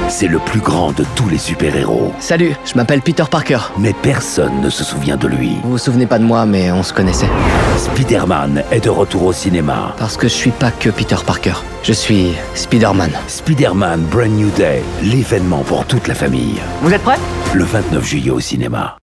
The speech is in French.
C'est le plus grand de tous les super-héros. Salut, je m'appelle Peter Parker. Mais personne ne se souvient de lui. Vous vous souvenez pas de moi, mais on se connaissait. Spider-Man est de retour au cinéma. Parce que je suis pas que Peter Parker. Je suis Spider-Man. Spider-Man Brand New Day, l'événement pour toute la famille. Vous êtes prêts ? Le 29 juillet au cinéma.